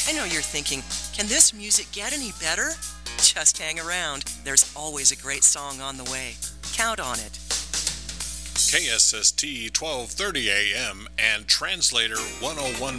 I know you're thinking, can this music get any better? Just hang around. There's always a great song on the way. Count on it. KSST 1230 AM and Translator 101.9